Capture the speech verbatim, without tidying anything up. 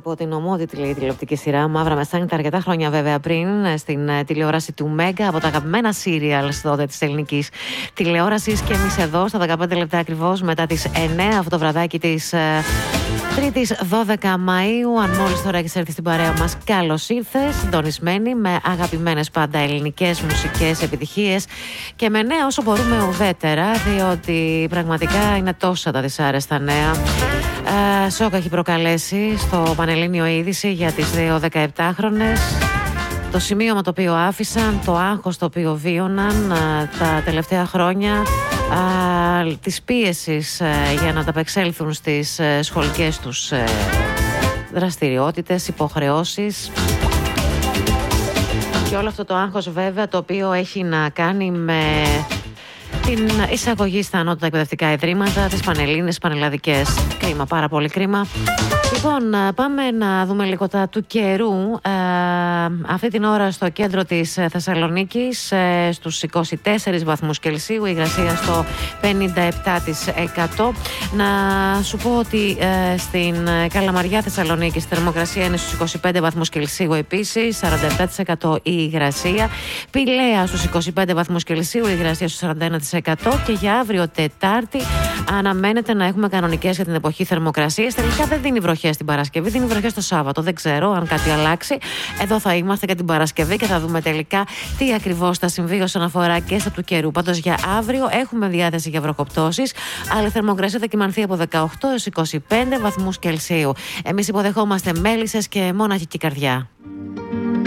Από την ομότιτλη τηλεοπτική σειρά Μαύρα Μεσάνυχτα, αρκετά χρόνια βέβαια πριν, στην τηλεόραση του Μέγκα, από τα αγαπημένα σύριαλς τότε της ελληνικής τηλεόρασης. Και εμείς εδώ στα δεκαπέντε λεπτά ακριβώς μετά τις εννέα αυτό το βραδάκι της Τρίτης δώδεκα Μαΐου. Αν μόλις τώρα έχεις έρθει στην παρέα μας, καλώς ήρθες, συντονισμένη με αγαπημένες πάντα ελληνικές μουσικές επιτυχίες και με νέα όσο μπορούμε ουδέτερα, διότι πραγματικά είναι τόσα τα δυσάρεστα νέα. Uh, σοκ έχει προκαλέσει στο Πανελλήνιο είδηση για τις δύο δεκαεπτάχρονες, το σημείωμα το οποίο άφησαν, το άγχος το οποίο βίωναν uh, τα τελευταία χρόνια, uh, της πίεσης uh, για να ανταπεξέλθουν στις uh, σχολικές τους uh, δραστηριότητες, υποχρεώσεις. Και όλο αυτό το άγχος βέβαια το οποίο έχει να κάνει με την εισαγωγή στα ανώτατα εκπαιδευτικά ιδρύματα, τις πανελλήνιες, πανελλαδικές. Κρίμα, πάρα πολύ κρίμα. Λοιπόν, πάμε να δούμε λίγο τα του καιρού. Ε, αυτή την ώρα στο κέντρο της Θεσσαλονίκης, ε, στους είκοσι τέσσερις βαθμούς Κελσίου, η υγρασία στο πενήντα επτά τοις εκατό. Να σου πω ότι ε, στην Καλαμαριά Θεσσαλονίκης η θερμοκρασία είναι στους είκοσι πέντε βαθμούς Κελσίου επίσης, σαράντα επτά τοις εκατό η υγρασία. Πηλαία στους είκοσι πέντε βαθμούς Κελσίου, η υγρασία στους σαράντα ένα τοις εκατό. Και για αύριο Τετάρτη αναμένεται να έχουμε κανονικές για την εποχή θερμοκρασίες. Τελικά δεν δίνει βροχές την Παρασκευή, δίνει βροχές το Σάββατο. Δεν ξέρω αν κάτι αλλάξει. Εδώ θα είμαστε και την Παρασκευή και θα δούμε τελικά τι ακριβώς θα συμβεί όσον αφορά και στα του καιρού. Πάντως για αύριο έχουμε διάθεση για βροχοπτώσεις, αλλά η θερμοκρασία θα κυμανθεί από δεκαοκτώ έως είκοσι πέντε βαθμούς Κελσίου. Εμείς υποδεχόμαστε μέλισσες και μοναχική καρδιά.